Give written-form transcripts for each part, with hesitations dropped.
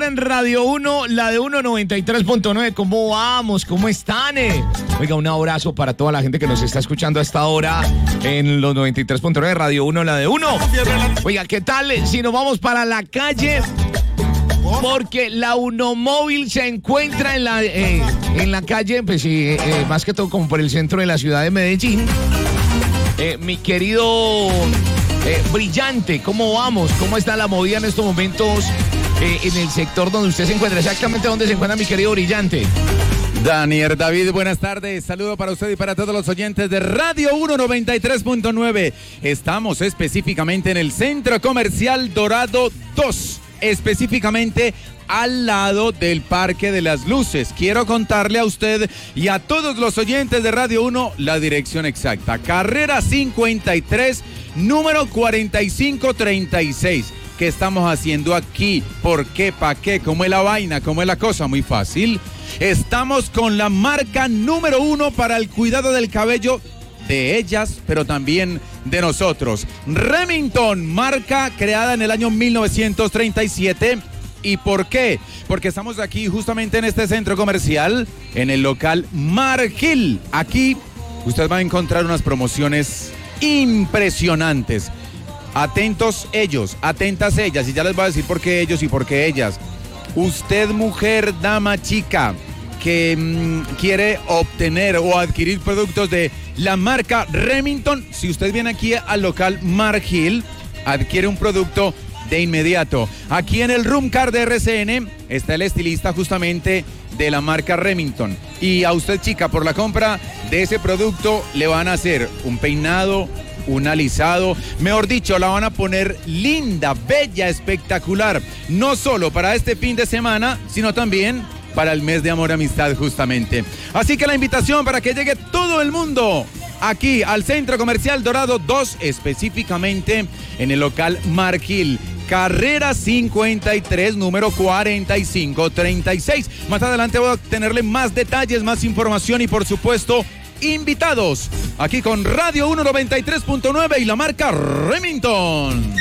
hora en Radio 1, la de 193.9. ¿Cómo vamos? ¿Cómo están? Oiga, un abrazo para toda la gente que nos está escuchando a esta hora en los 93.9, Radio 1, la de 1. Oiga, ¿qué tal si nos vamos para la calle? Porque la Unomóvil se encuentra en la calle, pues sí, más que todo como por el centro de la ciudad de Medellín. Mi querido Brillante, ¿cómo vamos? ¿Cómo está la movida en estos momentos en el sector donde usted se encuentra? Exactamente donde se encuentra mi querido Brillante. Daniel David, buenas tardes. Saludo para usted y para todos los oyentes de Radio 193.9. Estamos específicamente en el Centro Comercial Dorado 2, específicamente al lado del Parque de las Luces. Quiero contarle a usted y a todos los oyentes de Radio 1 la dirección exacta. Carrera 53, número 4536. ¿Qué estamos haciendo aquí? ¿Por qué? ¿Para qué? ¿Cómo es la vaina? ¿Cómo es la cosa? Muy fácil. Estamos con la marca número 1 para el cuidado del cabello de ellas, pero también de nosotros. Remington, marca creada en el año 1937. ¿Y por qué? Porque estamos aquí justamente en este centro comercial, en el local Margil. Aquí usted va a encontrar unas promociones impresionantes. Atentos ellos, atentas ellas, y ya les voy a decir por qué ellos y por qué ellas. Usted, mujer, dama, chica, que quiere obtener o adquirir productos de la marca Remington, si usted viene aquí al local Margil, adquiere un producto de inmediato. Aquí en el Room Card de RCN está el estilista justamente de la marca Remington. Y a usted, chica, por la compra de ese producto le van a hacer un peinado, un alisado, mejor dicho, la van a poner linda, bella, espectacular. No solo para este fin de semana, sino también para el mes de amor y amistad justamente. Así que la invitación para que llegue todo el mundo aquí al Centro Comercial Dorado 2, específicamente en el local Margil. Carrera 53, número 4536. Más adelante voy a tenerle más detalles, más información y por supuesto invitados aquí con Radio 193.9 y la marca Remington.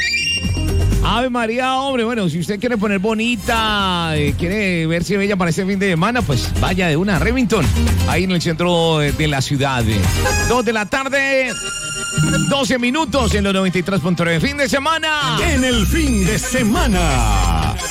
Ave María, hombre, bueno, si usted quiere poner bonita, quiere verse bella para este fin de semana, pues vaya de una Remington, ahí en el centro de la ciudad. 2 de la tarde, 12 minutos en los 93.9, fin de semana. En el fin de semana.